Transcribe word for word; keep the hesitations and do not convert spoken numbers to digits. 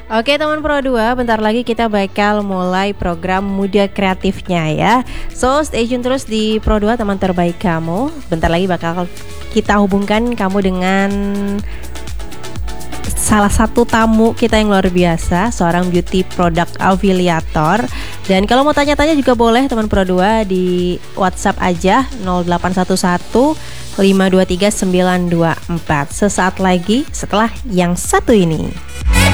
Oke teman Pro dua, bentar lagi kita bakal mulai program Muda Kreatifnya ya. So stay tune terus di Pro dua teman terbaik kamu. Bentar lagi bakal kita hubungkan kamu dengan salah satu tamu kita yang luar biasa, seorang beauty product affiliator. Dan kalau mau tanya-tanya juga boleh teman Pro dua di WhatsApp aja nol delapan satu satu lima dua tiga sembilan dua empat. Sesaat lagi setelah yang satu ini.